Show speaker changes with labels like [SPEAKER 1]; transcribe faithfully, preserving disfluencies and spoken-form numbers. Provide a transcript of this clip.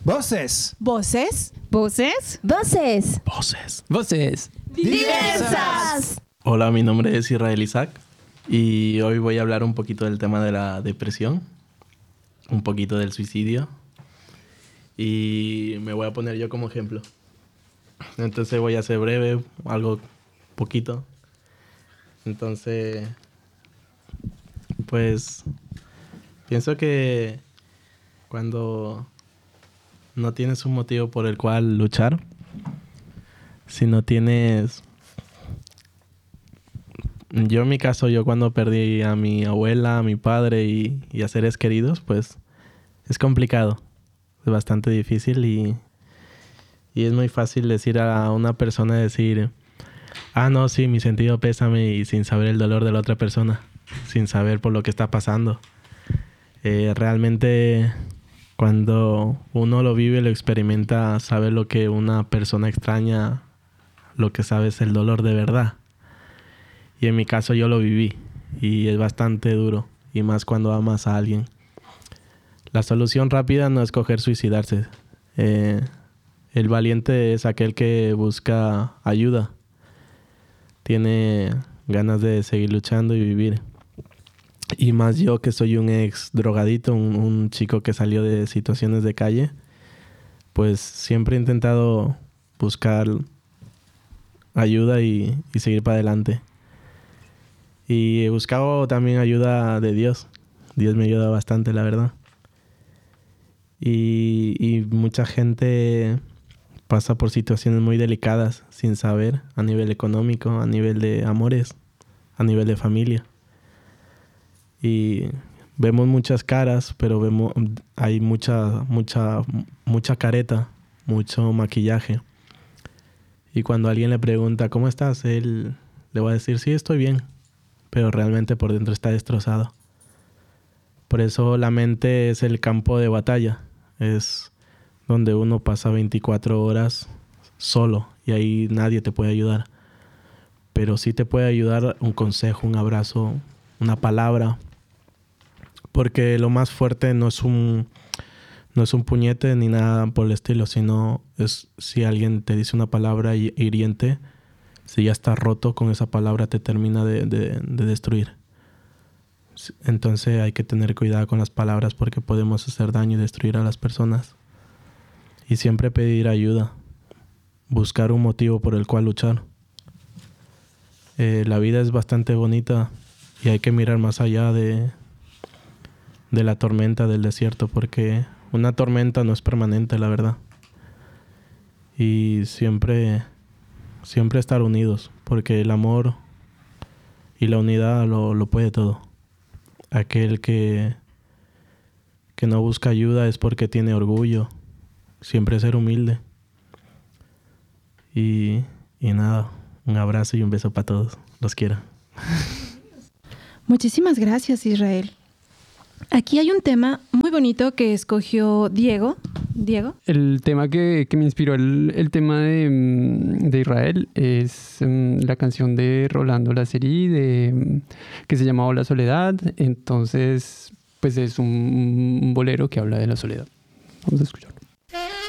[SPEAKER 1] Voces.
[SPEAKER 2] Voces.
[SPEAKER 3] Voces.
[SPEAKER 4] Voces.
[SPEAKER 5] Voces.
[SPEAKER 6] Voces.
[SPEAKER 4] Diversas.
[SPEAKER 5] Hola, mi nombre es Israel Isaac y hoy voy a hablar un poquito del tema de la depresión, un poquito del suicidio y me voy a poner yo como ejemplo. Entonces voy a ser breve, algo poquito. Entonces, pues pienso que cuando no tienes un motivo por el cual luchar, si no tienes... Yo en mi caso, yo cuando perdí a mi abuela, a mi padre y, y a seres queridos, pues es complicado, es bastante difícil y, y es muy fácil decir a una persona, decir, ah, no, sí, mi sentido pésame y sin saber el dolor de la otra persona, sin saber por lo que está pasando. Eh, realmente cuando uno lo vive, lo experimenta, sabe lo que una persona extraña, lo que sabe es el dolor de verdad. Y en mi caso yo lo viví y es bastante duro, y más cuando amas a alguien. La solución rápida no es coger suicidarse. Eh, el valiente es aquel que busca ayuda, tiene ganas de seguir luchando y vivir. Y más yo que soy un ex drogadito, un, un chico que salió de situaciones de calle, pues siempre he intentado buscar ayuda y, y seguir para adelante. Y he buscado también ayuda de Dios. Dios me ayuda bastante, la verdad. Y, y mucha gente pasa por situaciones muy delicadas sin saber, a nivel económico, a nivel de amores, a nivel de familia. Y vemos muchas caras, pero vemos hay mucha, mucha, mucha careta, mucho maquillaje. Y cuando alguien le pregunta, ¿cómo estás? Él le va a decir, sí, estoy bien. Pero realmente por dentro está destrozado. Por eso la mente es el campo de batalla. Es donde uno pasa veinticuatro horas solo y ahí nadie te puede ayudar. Pero sí te puede ayudar un consejo, un abrazo, una palabra. Porque lo más fuerte no es un, no es un puñete ni nada por el estilo, sino es si alguien te dice una palabra hiriente. Si ya está roto, con esa palabra te termina de, de, de destruir. Entonces hay que tener cuidado con las palabras porque podemos hacer daño y destruir a las personas. Y siempre pedir ayuda. Buscar un motivo por el cual luchar. Eh, la vida es bastante bonita y hay que mirar más allá de, de la tormenta del desierto, porque una tormenta no es permanente, la verdad. Y siempre... Siempre estar unidos, porque el amor y la unidad lo, lo puede todo. Aquel que, que no busca ayuda es porque tiene orgullo. Siempre ser humilde. Y, y nada, un abrazo y un beso para todos. Los quiero.
[SPEAKER 2] Muchísimas gracias, Israel. Aquí hay un tema muy bonito que escogió Diego. Diego.
[SPEAKER 6] El tema que, que me inspiró el, el tema de, de Israel es um, la canción de Rolando Laceri de, um, que se llama La Soledad. Entonces, pues es un, un bolero que habla de la soledad. Vamos a escucharlo.